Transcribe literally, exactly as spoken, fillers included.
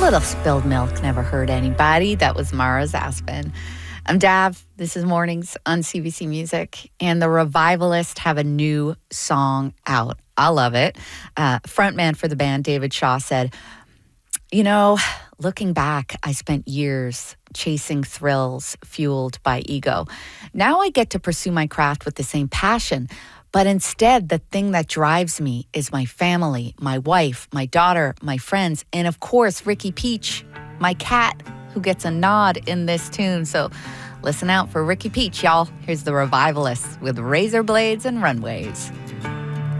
little spilled milk never hurt anybody. That was Mara Zaspin. I'm Dav. This is Mornings on C B C Music. And the Revivalists have a new song out. I love it. Uh, frontman for the band, David Shaw, said, you know, looking back, I spent years chasing thrills fueled by ego. Now I get to pursue my craft with the same passion. But instead, the thing that drives me is my family, my wife, my daughter, my friends, and of course, Ricky Peach, my cat, who gets a nod in this tune. So listen out for Ricky Peach, y'all. Here's the Revivalists with Razor Blades and Runways.